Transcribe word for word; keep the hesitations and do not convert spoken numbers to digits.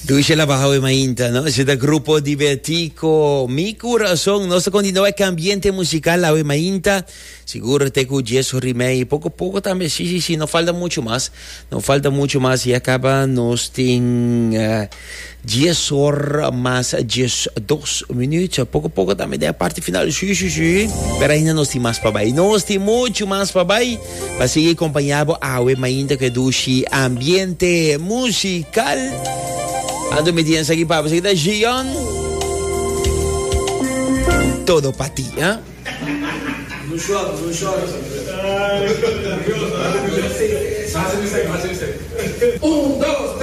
Duce la baja de mainta, no? Ese da grupo divertico, mi corazón, no se continúa el ambiente musical la de mainta. Seguro te escuches remake, poco a poco también, sí, sí, sí, no falta mucho más, no falta mucho más y acaba nos ten uh, diez horas más diez, dos minutos, poco a poco también de la parte final, sí, sí, sí, pero ainda nos tem más para ahí, nos tem mucho más para ahí, para seguir acompañado a de mainta que duce ambiente musical. Ando metiendo aquí para seguir da Gion. Todo para ti, ¿eh? Não chora, não chora. Um, dois,